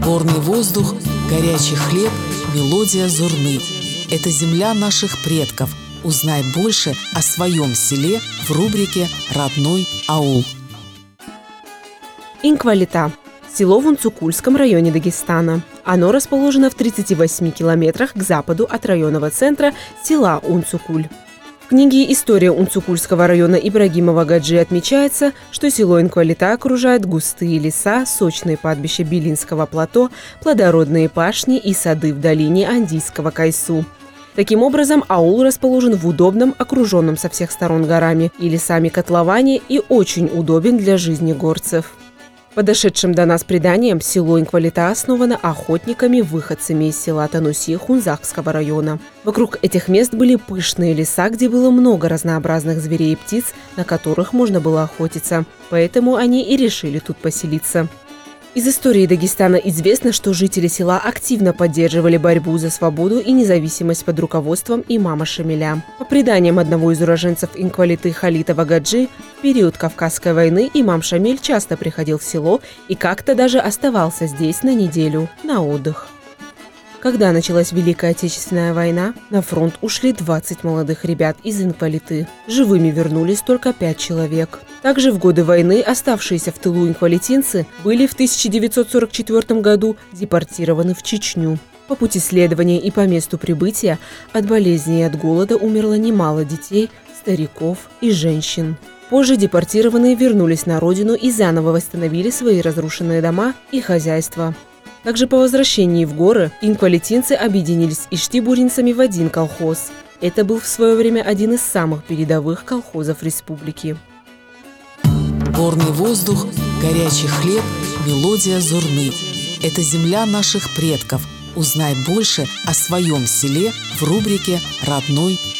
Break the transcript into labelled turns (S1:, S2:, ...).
S1: Горный воздух, горячий хлеб, мелодия зурны. Это земля наших предков. Узнай больше о своем селе в рубрике «Родной аул».
S2: Инквалита – село в Унцукульском районе Дагестана. Оно расположено в 38 километрах к западу от районного центра села Унцукуль. В книге «История Унцукульского района» Ибрагимова Гаджи отмечается, что село Инквалита окружает густые леса, сочные падбища Белинского плато, плодородные пашни и сады в долине Андийского Кайсу. Таким образом, аул расположен в удобном, окруженном со всех сторон горами и лесами котловане и очень удобен для жизни горцев. По дошедшим до нас преданиям, село Инквалита основано охотниками-выходцами из села Тануси Хунзакского района. Вокруг этих мест были пышные леса, где было много разнообразных зверей и птиц, на которых можно было охотиться. Поэтому они и решили тут поселиться. Из истории Дагестана известно, что жители села активно поддерживали борьбу за свободу и независимость под руководством имама Шамиля. По преданиям одного из уроженцев Инквалиты Халитова Гаджи, в период Кавказской войны имам Шамиль часто приходил в село и как-то даже оставался здесь на неделю на отдых. Когда началась Великая Отечественная война, на фронт ушли 20 молодых ребят из Инквалиты. Живыми вернулись только 5 человек. Также в годы войны оставшиеся в тылу инквалитинцы были в 1944 году депортированы в Чечню. По пути следования и по месту прибытия от болезни и от голода умерло немало детей, стариков и женщин. Позже депортированные вернулись на родину и заново восстановили свои разрушенные дома и хозяйства. Также по возвращении в горы инквалитинцы объединились с иштибуринцами в один колхоз. Это был в свое время один из самых передовых колхозов республики.
S1: Горный воздух, горячий хлеб, мелодия зурны. Это земля наших предков. Узнай больше о своем селе в рубрике «Родной